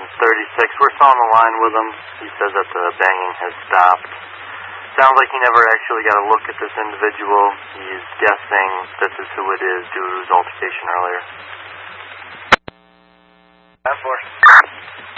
36. We're still on the line with him. He says that the banging has stopped. Sounds like he never actually got a look at this individual. He's guessing this is who it is due to his altercation earlier. 10-4.